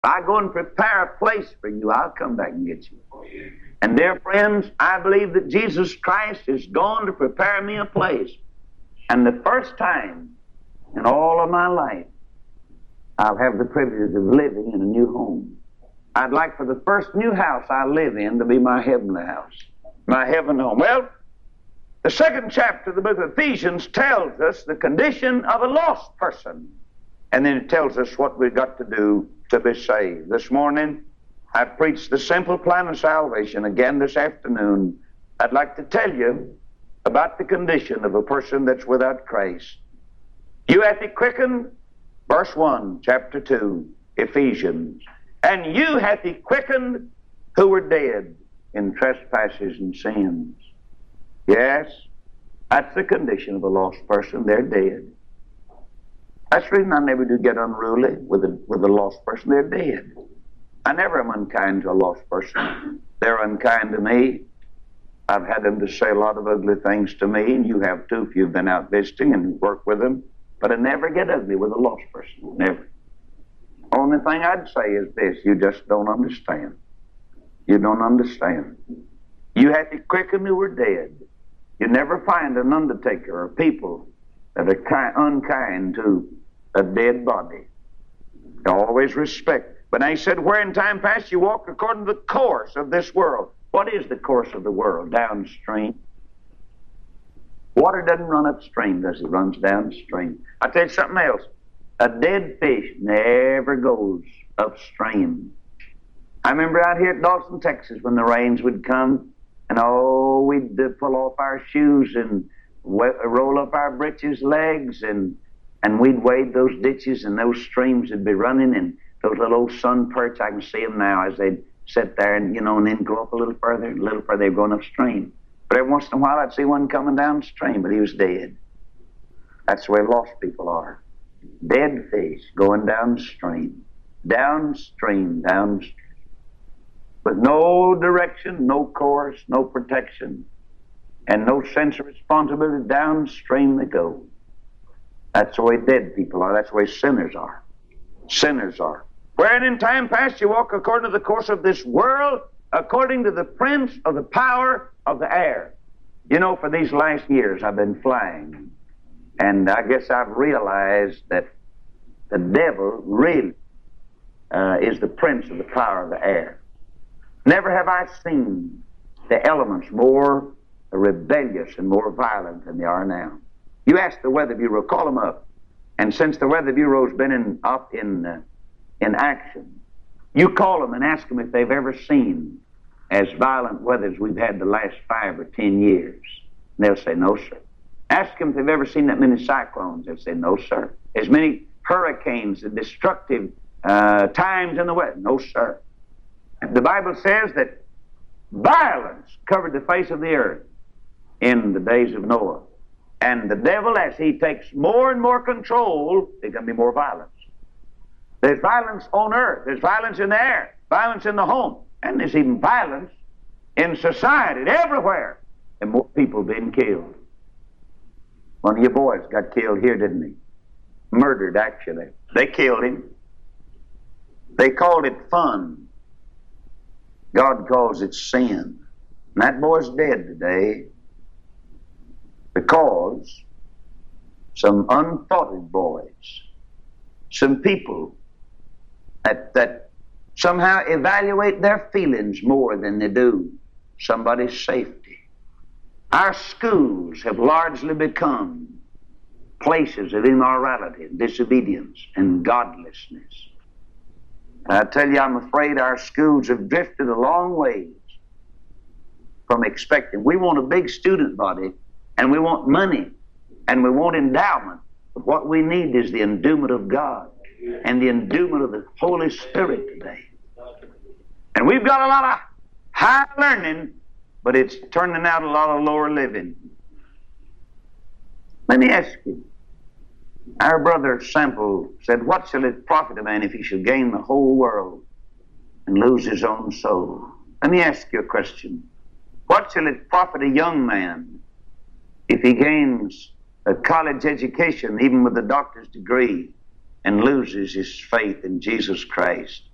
If I go and prepare a place for you, I'll come back and get you. And dear friends, I believe that Jesus Christ is gone to prepare me a place. And the first time in all of my life, I'll have the privilege of living in a new home. I'd like for the first new house I live in to be my heavenly house, my heaven home. Well, the second chapter of the book of Ephesians tells us the condition of a lost person. And then it tells us what we've got to do to be saved. This morning, I preached the simple plan of salvation. Again this afternoon, I'd like to tell you about the condition of a person that's without Christ. You hath he quickened, verse 1, chapter 2, Ephesians. And you hath he quickened who were dead in trespasses and sins. Yes, that's the condition of a lost person. They're dead. That's the reason I never do get unruly with a lost person. They're dead. I never am unkind to a lost person. They're unkind to me. I've had them to say a lot of ugly things to me, and you have too if you've been out visiting and worked with them. But I never get ugly with a lost person. Never. Only thing I'd say is this: you just don't understand. You don't understand. You have to quicken who were dead. You never find an undertaker or people that are unkind to a dead body. They always respect. But he said, where in time past you walked according to the course of this world. What is the course of the world? Downstream. Water doesn't run upstream, does it? It runs downstream. I'll tell you something else. A dead fish never goes upstream. I remember out here at Dawson, Texas, when the rains would come, and we'd pull off our shoes and roll up our breeches legs, and we'd wade those ditches, and those streams would be running, and those little old sun perch, I can see them now as they'd sit there and then go up a little further, they're going upstream. But every once in a while I'd see one coming downstream, but he was dead. That's the way lost people are. Dead fish going downstream. Downstream. With no direction, no course, no protection, and no sense of responsibility. Downstream they go. That's the way dead people are. That's the way sinners are. Sinners are. Wherein in time past you walk according to the course of this world, according to the prince of the power of the air. For these last years I've been flying, and I guess I've realized that the devil really is the prince of the power of the air. Never have I seen the elements more rebellious and more violent than they are now. You ask the Weather Bureau, call them up. And since the Weather Bureau's been up in action, you call them and ask them if they've ever seen as violent weather as we've had the last 5 or 10 years. And they'll say, no, sir. Ask them if they've ever seen that many cyclones. They'll say, no, sir. As many hurricanes and destructive times in the weather. No, sir. The Bible says that violence covered the face of the earth in the days of Noah. And the devil, as he takes more and more control, there's going to be more violence. There's violence on earth. There's violence in the air. Violence in the home. And there's even violence in society, everywhere. And more people being killed. One of your boys got killed here, didn't he? Murdered, actually. They killed him. They called it fun. God calls it sin. And that boy's dead today because some unthoughted boys, some people that somehow evaluate their feelings more than they do somebody's safety. Our schools have largely become places of immorality, disobedience, and godlessness. I tell you, I'm afraid our schools have drifted a long ways from expecting. We want a big student body, and we want money, and we want endowment. But what we need is the endowment of God and the endowment of the Holy Spirit today. And we've got a lot of high learning, but it's turning out a lot of lower living. Let me ask you. Our brother Sample said, what shall it profit a man if he should gain the whole world and lose his own soul? Let me ask you a question. What shall it profit a young man if he gains a college education, even with a doctor's degree, and loses his faith in Jesus Christ?